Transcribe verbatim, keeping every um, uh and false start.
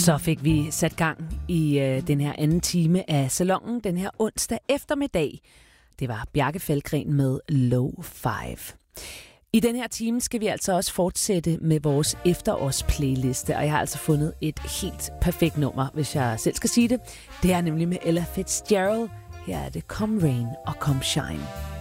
Så fik vi sat gang i øh, den her anden time af Salonen den her onsdag eftermiddag. Det var Bjarke Feldgren med Low Five. I den her time skal vi altså også fortsætte med vores efterårs-playliste, og jeg har altså fundet et helt perfekt nummer, hvis jeg selv skal sige det. Det er nemlig med Ella Fitzgerald. Her er det Come Rain og Come Shine.